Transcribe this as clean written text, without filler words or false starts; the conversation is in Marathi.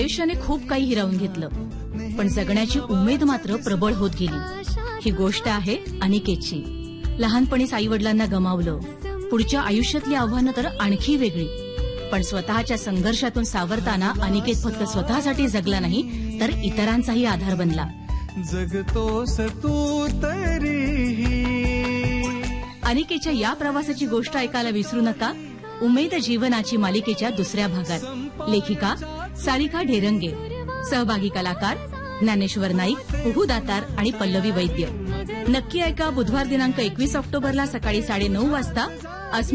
आयुष्याने खूप काही हिरावून घेतलं, पण जगण्याची उमेद मात्र प्रबळ होत गेली. ही गोष्ट आहे अनिकेतची. लहानपणीच आईवडिलांना गमावलं. पुढच्या आयुष्यातली आव्हानं तर आणखी वेगळी. पण स्वतःच्या संघर्षातून सावरताना अनिकेत फक्त स्वतःसाठी जगला नाही, तर इतरांचाही आधार बनला. जगतोस तू तरीही. अनिकेतच्या या प्रवासाची गोष्ट ऐकायला विसरू नका. उमेद जीवनाची मालिकेच्या दुसऱ्या भागात. लेखिका सारिका ढेरंगे, सहभागी कलाकार ज्ञानेश्वर नाईक, कुहू दातार आणि पल्लवी वैद्य. नक्की ऐका बुधवार दिनांक 21 ऑक्टोबरला सकाळी 9:30 वाजता